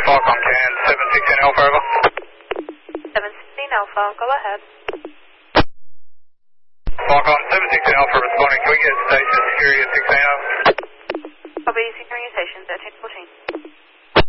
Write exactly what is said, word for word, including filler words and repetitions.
Falcon ten, seven sixteen Alpha, over. seven sixteen Alpha, go ahead. Falcon seven sixteen Alpha responding. Can we get station security at sixteen oh?